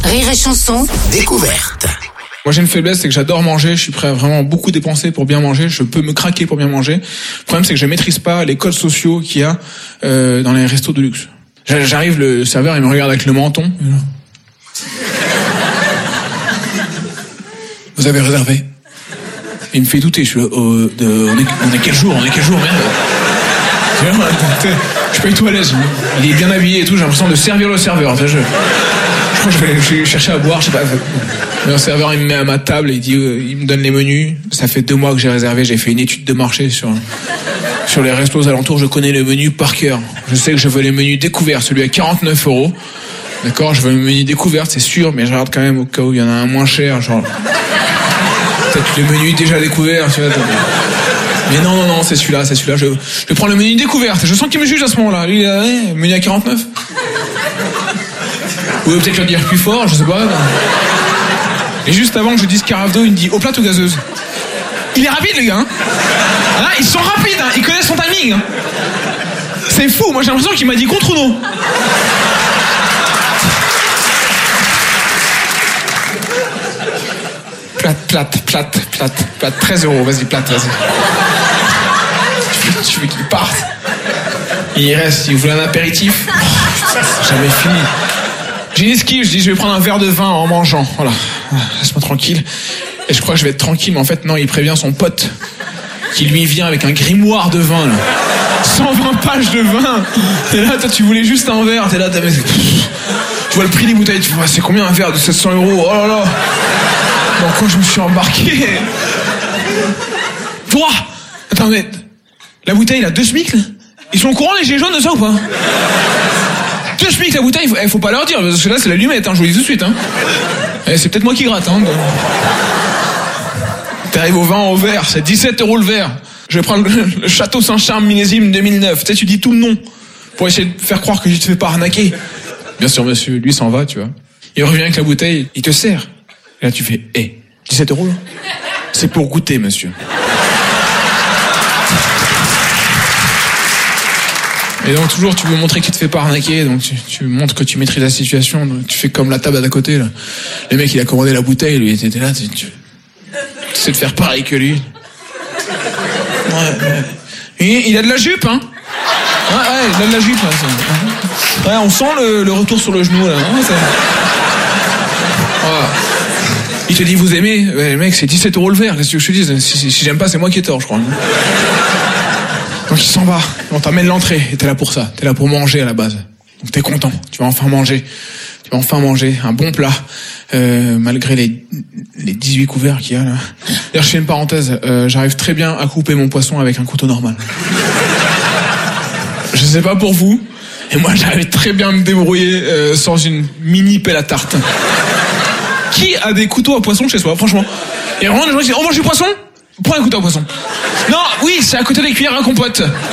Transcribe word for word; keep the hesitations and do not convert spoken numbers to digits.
Rire et Chanson, découverte. Moi j'ai une faiblesse, c'est que j'adore manger, je suis prêt à vraiment beaucoup dépenser pour bien manger, je peux me craquer pour bien manger. Le problème c'est que je maîtrise pas les codes sociaux qu'il y a euh, dans les restos de luxe. J'arrive, le serveur il me regarde avec le menton. Vous avez réservé? Il me fait douter, je suis là, oh, de, on, est, on est quel jour, on est quel jour, merde. Je suis pas du tout à l'aise. Il est bien habillé et tout, j'ai l'impression de servir le serveur. Je, je crois que je vais, je vais chercher à boire, je sais pas. Le serveur il me met à ma table et il dit, euh, il me donne les menus. Ça fait deux mois que j'ai réservé, j'ai fait une étude de marché sur sur les restos aux alentours. Je connais le menu par cœur. Je sais que je veux les menus découverts, celui à quarante-neuf euros. D'accord, je veux le menu découvert, c'est sûr, mais je regarde quand même au cas où il y en a un moins cher, genre peut-être le menu déjà découvert, tu vois. Mais non, non, non, c'est celui-là, c'est celui-là. Je, je prends le menu découverte. Je sens qu'il me juge à ce moment-là. Lui, il a eh, menu à quarante-neuf. Ou peut-être le dire plus fort, je sais pas. Et juste avant que je dise carafe d'eau, il me dit eau plate ou gazeuse. Il est rapide, le gars. Hein. Là, ils sont rapides, hein. Ils connaissent son timing. Hein. C'est fou. Moi, j'ai l'impression qu'il m'a dit contre ou non. Plate, plate, plate, plate, plate. treize euros, vas-y, plate, vas-y. Tu veux qu'il parte? Il reste, il voulait un apéritif. Oh, c'est jamais fini. J'ai une esquive, je dis je vais prendre un verre de vin en mangeant. Voilà, laisse-moi tranquille. Et je crois que je vais être tranquille, mais en fait non, il prévient son pote qui lui vient avec un grimoire de vin là. cent vingt pages de vin. T'es là, toi tu voulais juste un verre, t'es là, t'as... tu vois le prix des bouteilles, tu vois c'est combien un verre de sept cents euros? Oh là là. Dans quoi je me suis embarqué? Toi, attends mais la bouteille là, deux smic là. Ils sont au courant les gilets jaunes de ça ou pas? Deux smic la bouteille, il faut, faut pas leur dire, parce que là c'est l'allumette, hein, je vous le dis tout de suite. Hein. Et c'est peut-être moi qui gratte. Hein, T'arrives au vin au verre, c'est dix-sept euros le verre. Je vais prendre le, le Château Saint-Charles millésime deux mille neuf. Tu sais, tu dis tout le nom pour essayer de faire croire que je te fais pas arnaquer. Bien sûr monsieur, lui s'en va, tu vois. Il revient avec la bouteille, il te sert. Et là tu fais, hé, hey, dix-sept euros là? C'est pour goûter monsieur. Et donc toujours tu veux montrer que tu te fais pas arnaquer, donc tu, tu montres que tu maîtrises la situation, donc tu fais comme la table d'à côté là. Le mec il a commandé la bouteille, lui il était là, tu, tu, tu sais de faire pareil que lui. Ouais, ouais. Et il a de la jupe hein. Ouais, ouais, il a de la jupe là. Ouais, on sent le, le retour sur le genou là. Ouais, ça... ouais. Il te dit vous aimez, ouais, mec c'est dix-sept euros le verre, qu'est-ce que je te dis? Si, si, si j'aime pas c'est moi qui ai tort je crois. Donc il s'en va, on t'amène l'entrée, et t'es là pour ça, t'es là pour manger à la base. Donc t'es content, tu vas enfin manger, tu vas enfin manger un bon plat, euh, malgré les, les dix-huit couverts qu'il y a là. D'ailleurs je fais une parenthèse, euh, j'arrive très bien à couper mon poisson avec un couteau normal. Je sais pas pour vous, et moi j'arrive très bien à me débrouiller euh, sans une mini pelle à tarte. Qui a des couteaux à poisson chez soi, franchement? Et vraiment les gens qui disent, on mange du poisson? Prends un couteau à poisson. Non, oui, c'est à côté des cuillères à compote.